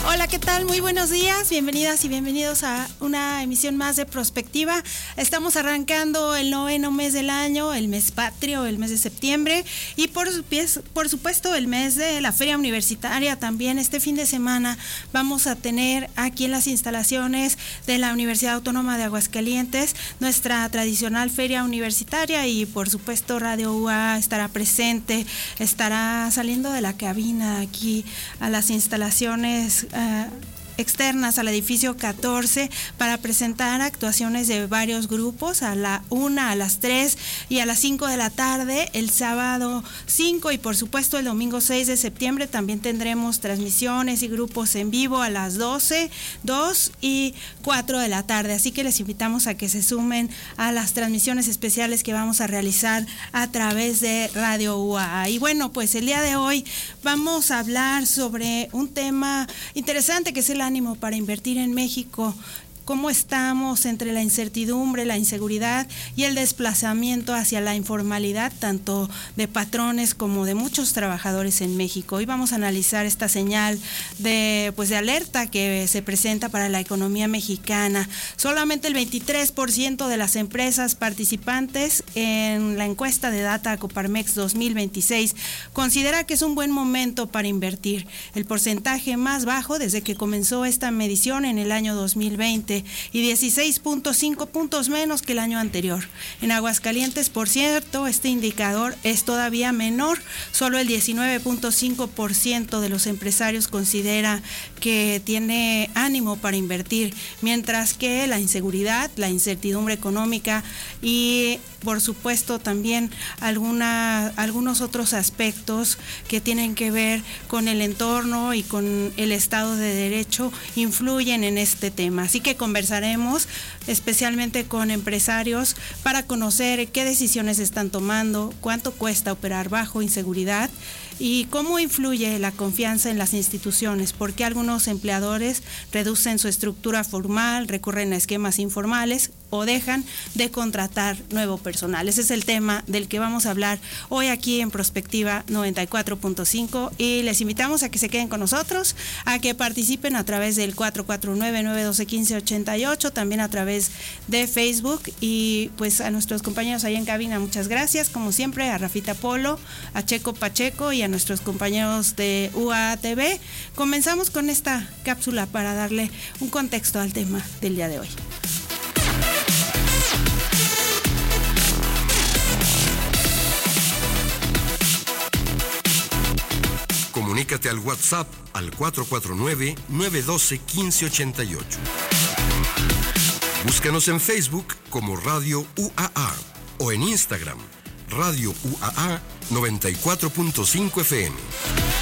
Hola, ¿qué tal? Muy buenos días, bienvenidas y bienvenidos a una emisión más de Prospectiva. Estamos arrancando el 9º mes del año, el mes patrio, el mes de septiembre y por supuesto el mes de la Feria Universitaria. También este fin de semana vamos a tener aquí en las instalaciones de la Universidad Autónoma de Aguascalientes nuestra tradicional Feria Universitaria y por supuesto Radio UA estará presente, estará saliendo de la cabina aquí a las instalaciones externas al edificio 14 para presentar actuaciones de varios grupos a la 1, a las 3 y a las 5 de la tarde, el sábado 5 y por supuesto el domingo 6 de septiembre también tendremos transmisiones y grupos en vivo a las 12, 2 y 4 de la tarde, así que les invitamos a que se sumen a las transmisiones especiales que vamos a realizar a través de Radio UA. Y bueno, pues el día de hoy vamos a hablar sobre un tema interesante que es el ánimo para invertir en México. ¿Cómo estamos entre la incertidumbre, la inseguridad y el desplazamiento hacia la informalidad, tanto de patrones como de muchos trabajadores en México? Hoy vamos a analizar esta señal de alerta que se presenta para la economía mexicana. Solamente el 23% de las empresas participantes en la encuesta de Data Coparmex 2026 considera que es un buen momento para invertir. El porcentaje más bajo desde que comenzó esta medición en el año 2020 y 16.5 puntos menos que el año anterior. En Aguascalientes, por cierto, este indicador es todavía menor. Solo el 19.5% de los empresarios considera que tiene ánimo para invertir, mientras que la inseguridad, la incertidumbre económica y por supuesto también algunos otros aspectos que tienen que ver con el entorno y con el Estado de Derecho influyen en este tema. Así que conversaremos especialmente con empresarios para conocer qué decisiones están tomando, cuánto cuesta operar bajo inseguridad y cómo influye la confianza en las instituciones, por qué algunos empleadores reducen su estructura formal, recurren a esquemas informales o dejan de contratar nuevo personal. Ese es el tema del que vamos a hablar hoy aquí en Prospectiva 94.5 y les invitamos a que se queden con nosotros, a que participen a través del 449-912-1588, también a través de Facebook y pues a nuestros compañeros ahí en cabina, muchas gracias, como siempre, a Rafita Polo, a Checo Pacheco y a nuestros compañeros de UATV. Comenzamos con esta cápsula para darle un contexto al tema del día de hoy. Comunícate al WhatsApp al 449-912-1588. Búscanos en Facebook como Radio UAA o en Instagram, Radio UAA 94.5 FM.